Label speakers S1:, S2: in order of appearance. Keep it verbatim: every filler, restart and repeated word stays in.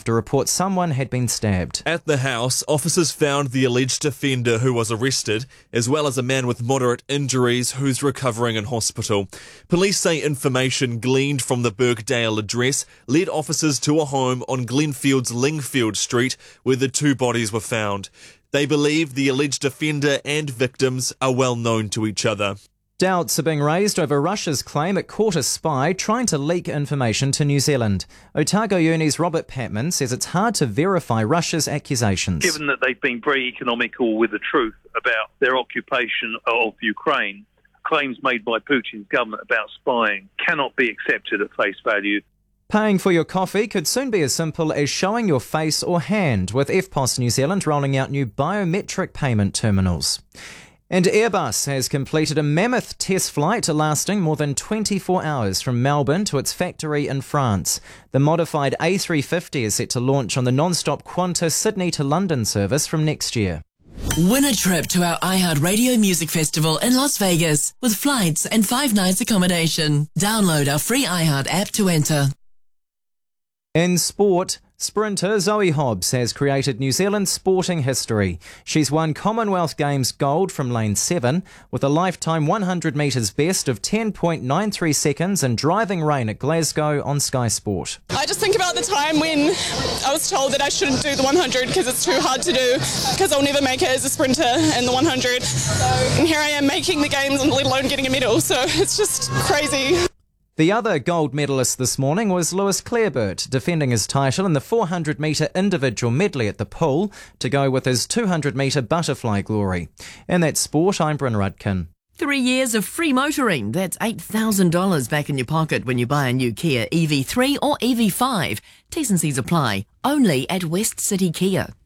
S1: after reports someone had been stabbed.
S2: At the house, officers found the alleged offender who was arrested, as well as a man with moderate injuries who's recovering in hospital. Police say information gleaned from the Birkdale address led officers to a home on Glenfield's Lingfield Street where the two bodies were found. They believe the alleged offender and victims are well known to each other.
S1: Doubts are being raised over Russia's claim it caught a spy trying to leak information to New Zealand. Otago Uni's Robert Patman says it's hard to verify Russia's accusations.
S3: Given that they've been very economical with the truth about their occupation of Ukraine, claims made by Putin's government about spying cannot be accepted at face value.
S1: Paying for your coffee could soon be as simple as showing your face or hand, with F P O S New Zealand rolling out new biometric payment terminals. And Airbus has completed a mammoth test flight lasting more than twenty-four hours from Melbourne to its factory in France. The modified A three fifty is set to launch on the non-stop Qantas Sydney to London service from next year.
S4: Win a trip to our iHeartRadio Music Festival in Las Vegas with flights and five nights accommodation. Download our free iHeart app to enter.
S1: In sport, sprinter Zoe Hobbs has created New Zealand sporting history. She's won Commonwealth Games gold from lane seven with a lifetime one hundred metres best of ten point nine three seconds in driving rain at Glasgow on Sky Sport.
S5: I just think about the time when I was told that I shouldn't do the one hundred because it's too hard to do, because I'll never make it as a sprinter in the one hundred. And here I am making the games and let alone getting a medal, so it's just crazy.
S1: The other gold medalist this morning was Lewis Clareburt, defending his title in the four hundred metre individual medley at the pool to go with his two hundred metre butterfly glory. In that sport, I'm Bryn Rudkin.
S4: Three years of free motoring. That's eight thousand dollars back in your pocket when you buy a new Kia E V three or E V five. T's and C's apply. Only at West City Kia.